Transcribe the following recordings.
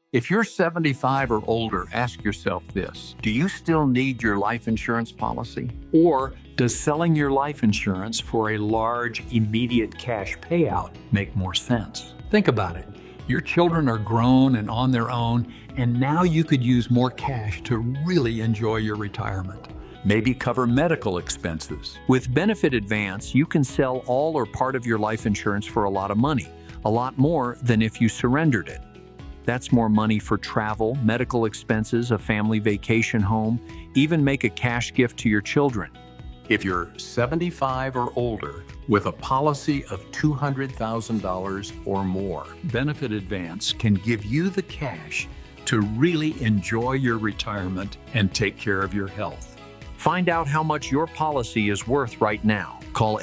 If you're 75 or older, ask yourself this: do you still need your life insurance policy? Or does selling your life insurance for a large, immediate cash payout make more sense? Think about it. Your children are grown and on their own, and now you could use more cash to really enjoy your retirement. Maybe cover medical expenses. With Benefit Advance, you can sell all or part of your life insurance for a lot of money, a lot more than if you surrendered it. That's more money for travel, medical expenses, a family vacation home, even make a cash gift to your children. If you're 75 or older with a policy of $200,000 or more, Benefit Advance can give you the cash to really enjoy your retirement and take care of your health. Find out how much your policy is worth right now. Call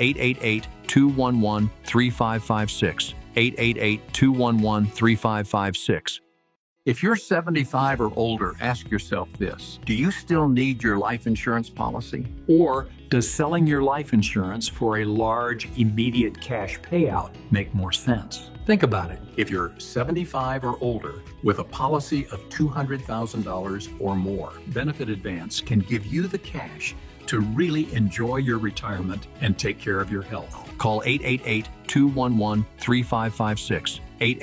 888-211-3556. 888-211-3556. If you're 75 or older, ask yourself this: do you still need your life insurance policy? Or does selling your life insurance for a large, immediate cash payout make more sense? Think about it. If you're 75 or older with a policy of $200,000 or more, Benefit Advance can give you the cash to really enjoy your retirement and take care of your health. Call 888-211-3556.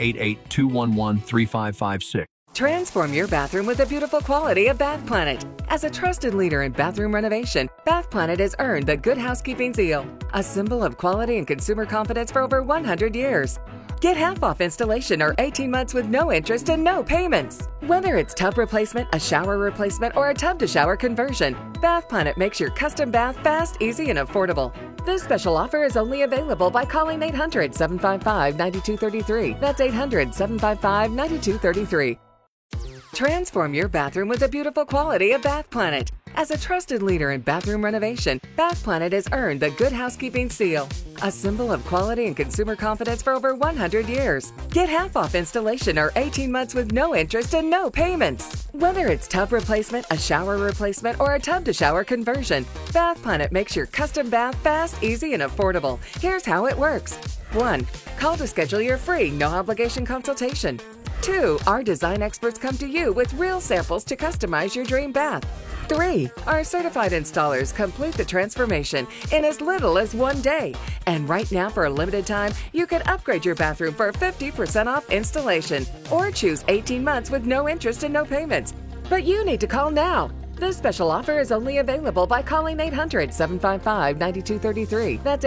888-211-3556. Transform your bathroom with the beautiful quality of Bath Planet. As a trusted leader in bathroom renovation, Bath Planet has earned the Good Housekeeping seal, a symbol of quality and consumer confidence for over 100 years. Get half off installation or 18 months with no interest and no payments. Whether it's tub replacement, a shower replacement, or a tub-to-shower conversion, Bath Planet makes your custom bath fast, easy, and affordable. This special offer is only available by calling 800-755-9233. That's 800-755-9233. Transform your bathroom with the beautiful quality of Bath Planet. As a trusted leader in bathroom renovation, Bath Planet has earned the Good Housekeeping seal, a symbol of quality and consumer confidence for over 100 years. Get half off installation or 18 months with no interest and no payments. Whether it's tub replacement, a shower replacement, or a tub-to-shower conversion, Bath Planet makes your custom bath fast, easy, and affordable. Here's how it works. 1. Call to schedule your free, no-obligation consultation. 2. Our design experts come to you with real samples to customize your dream bath. 3. Our certified installers complete the transformation in as little as 1 day. And right now, for a limited time, you can upgrade your bathroom for 50% off installation or choose 18 months with no interest and no payments. But you need to call now. This special offer is only available by calling 800-755-9233. That's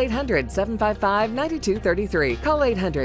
800-755-9233. Call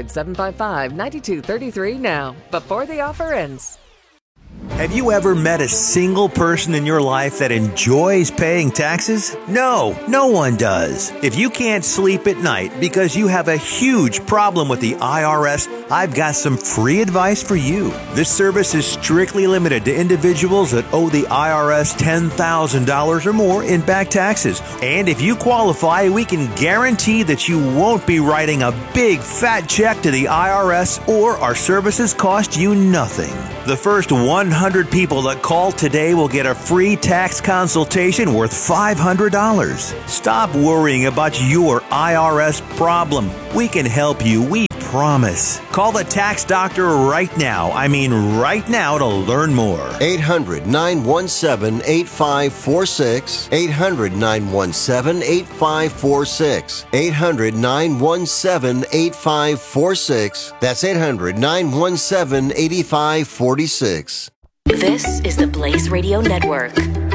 800-755-9233 now, before the offer ends. Have you ever met a single person in your life that enjoys paying taxes? No, no one does. If you can't sleep at night because you have a huge problem with the IRS, I've got some free advice for you. This service is strictly limited to individuals that owe the IRS $10,000 or more in back taxes. And if you qualify, we can guarantee that you won't be writing a big fat check to the IRS, or our services cost you nothing. The first 100 people that call today will get a free tax consultation worth $500. Stop worrying about your IRS problem. We can help you. We promise. Call the tax doctor right now. I mean right now, to learn more. 800-917-8546. 800-917-8546. 800-917-8546. That's 800-917-8546. This is the Blaze Radio Network.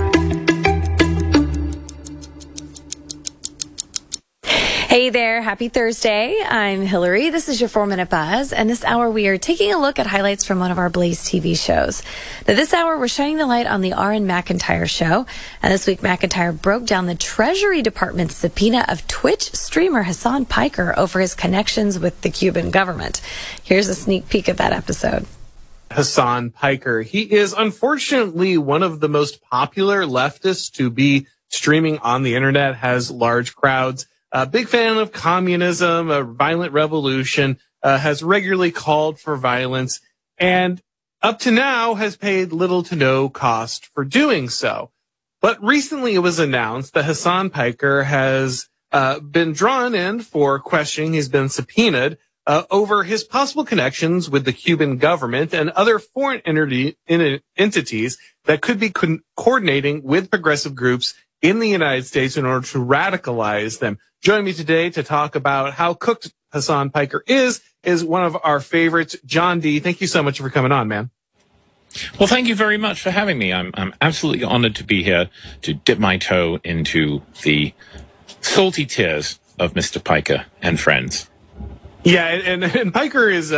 Hey there, happy Thursday. I'm Hillary. This is your 4-Minute Buzz, and this hour we are taking a look at highlights from one of our Blaze TV shows. Now, this hour we're shining the light on the R.N. McIntyre show, and this week McIntyre broke down the Treasury Department's subpoena of Twitch streamer Hasan Piker over his connections with the Cuban government. Here's a sneak peek of that episode. Hasan Piker. He is unfortunately one of the most popular leftists to be streaming on the internet, has large crowds. A big fan of communism, a violent revolution, has regularly called for violence, and up to now has paid little to no cost for doing so. But recently it was announced that Hasan Piker has been drawn in for questioning. He's been subpoenaed over his possible connections with the Cuban government and other foreign entities that could be coordinating with progressive groups in the United States in order to radicalize them. Joining me today to talk about how cooked Hasan Piker is one of our favorites, John D. Thank you so much for coming on, man. Well, thank you very much for having me. I'm absolutely honored to be here to dip my toe into the salty tears of Mr. Piker and friends. Yeah, and Piker is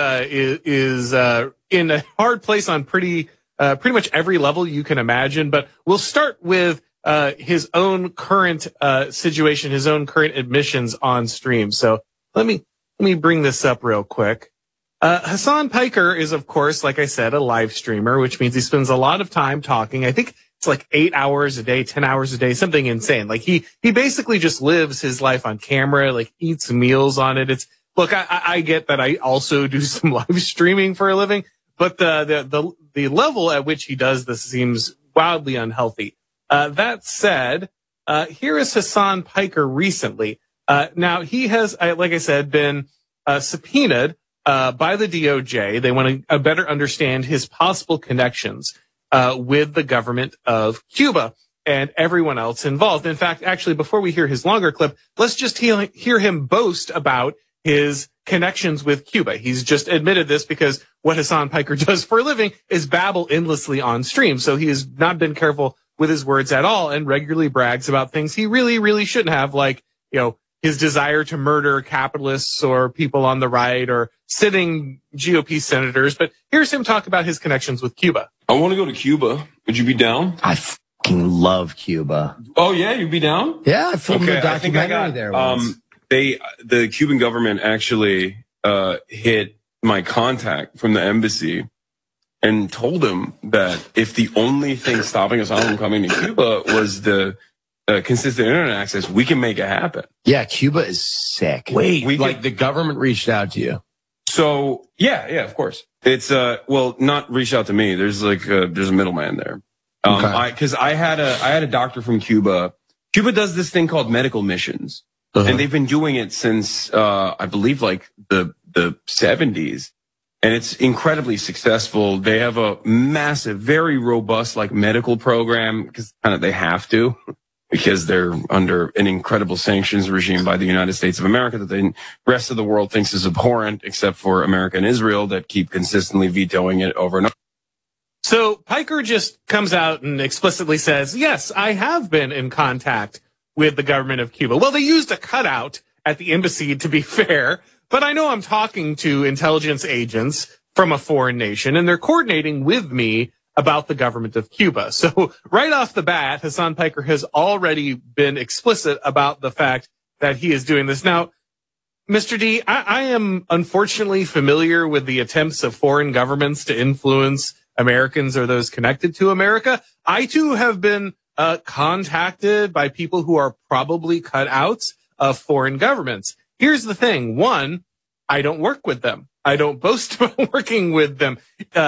in a hard place on pretty much every level you can imagine. But we'll start with his own current situation, his own current admissions on stream. So let me bring this up real quick. Hasan Piker is, of course, like I said, a live streamer, which means he spends a lot of time talking. I think it's like 8 hours a day, 10 hours a day, something insane. Like he basically just lives his life on camera, like eats meals on it. Look, I get that I also do some live streaming for a living, but the level at which he does this seems wildly unhealthy. That said, here is Hasan Piker recently. Now he has, like I said, been subpoenaed by the DOJ. They want to better understand his possible connections with the government of Cuba and everyone else involved. In fact, actually, before we hear his longer clip, let's just hear him boast about his connections with Cuba. He's just admitted this because what Hasan Piker does for a living is babble endlessly on stream. So he has not been careful with his words at all and regularly brags about things he really, really shouldn't have, like, his desire to murder capitalists or people on the right or sitting GOP senators. But here's him talk about his connections with Cuba. I want to go to Cuba. Would you be down? I fucking love Cuba. Oh, yeah? You'd be down? Yeah, I filmed a documentary there once. The Cuban government actually hit my contact from the embassy and told him that if the only thing stopping us from coming to Cuba was the consistent internet access, we can make it happen. Yeah, Cuba is sick. Wait, the government reached out to you? So yeah, of course. It's not reached out to me. There's there's a middleman there. Because I had a doctor from Cuba. Cuba does this thing called medical missions, and they've been doing it since I believe like the 70s. And it's incredibly successful. They have a massive, very robust medical program because they have to. Because they're under an incredible sanctions regime by the United States of America that the rest of the world thinks is abhorrent, except for America and Israel that keep consistently vetoing it over and over. So Piker just comes out and explicitly says, yes, I have been in contact with the government of Cuba. Well, they used a cutout at the embassy, to be fair, but I know I'm talking to intelligence agents from a foreign nation, and they're coordinating with me about the government of Cuba. So right off the bat, Hasan Piker has already been explicit about the fact that he is doing this. Now, Mr. D, I am unfortunately familiar with the attempts of foreign governments to influence Americans or those connected to America. I too have been contacted by people who are probably cutouts of foreign governments. Here's the thing. One, I don't work with them. I don't boast about working with them.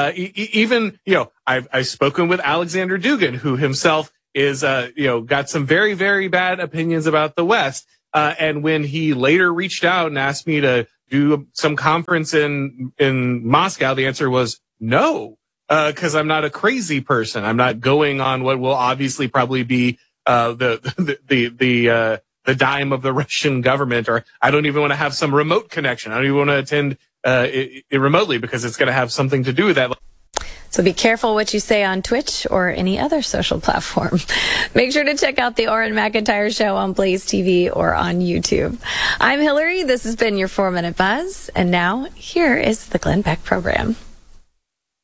I've spoken with Alexander Dugin, who himself is, got some very, very bad opinions about the West. And when he later reached out and asked me to do some conference in Moscow, the answer was no, because I'm not a crazy person. I'm not going on what will obviously probably be the dime of the Russian government, or I don't even want to have some remote connection. I don't even want to attend remotely because it's going to have something to do with that. So be careful what you say on Twitch or any other social platform. Make sure to check out the Orrin McIntyre Show on Blaze TV or on YouTube. I'm Hillary. This has been your 4-Minute Buzz. And now here is the Glenn Beck Program.